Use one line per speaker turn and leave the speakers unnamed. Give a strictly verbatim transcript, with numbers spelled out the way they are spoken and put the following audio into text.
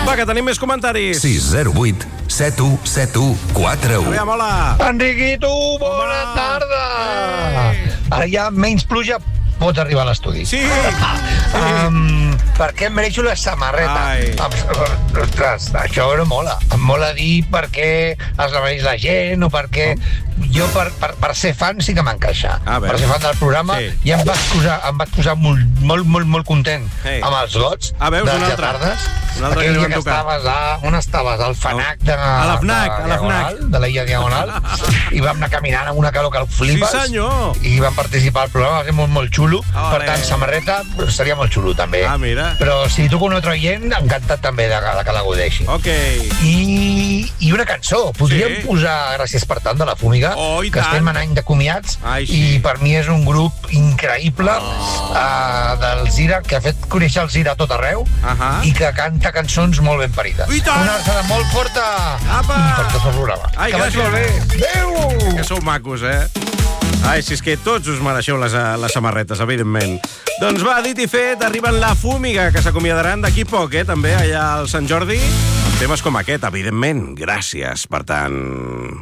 Va, que tenim més comentaris.
sis zero vuit set u set u quatre u.
Aviam, hola.
Enriquito, bona
Home.
tarda.
Ei.
Ara hi ha menys pluja, pots arribar a l'estudi.
Sí.
Um, per què em mereixo la samarreta?
Ai.
Ostres, això no mola. Em mola dir per què es la mereix la gent o per què... Jo, per, per, per ser fan, sí que m'encaixa.
A veure.
Per ser fan del programa,
Sí.
ja em vaig posar, em vaig posar molt, molt, molt, molt content
Sí.
amb els gots
Ah, veus,
de
un
les
altre.
tardes.
Un altre que
Aquell
li
dia
vam
que
tocar.
estaves a... On estaves? Al FNAC de...
A la FNAC,
de
a la
Diagonal,
FNAC.
de l'illa Diagonal, i vam anar caminant amb una calor que el flipes.
Sí, senyor.
I vam participar al programa, va ser molt, molt xulo.
Olé.
Per tant, samarreta seria molt xulo, també.
Ah, mira.
Però si tu con un altre oient, encantat també de, de que la gaudeixi.
Ok.
I, I una cançó. Podríem
Sí.
posar Gràcies per tant, de La Fúmiga,
Oh, i
que
tant.
estem en any de comiats.
Ai, sí.
I per mi és un grup increïble
Oh.
uh, del Zira, que ha fet conèixer el Zira a tot arreu,
Ahà.
i que canta cançons molt ben parides.
I tant.
Una alçada molt forta
Apa.
per tot el programa.
Ai,
que vagi
gràcies.
molt bé. Adéu!
Que sou macos, eh? Ai, si és que tots us mereixeu les, les samarretes, evidentment. Doncs va, dit i fet, arriben La Fúmiga, que s'acomiadaran d'aquí poc, eh, també, allà al Sant Jordi, amb temes com aquest, evidentment. Gràcies, per tant...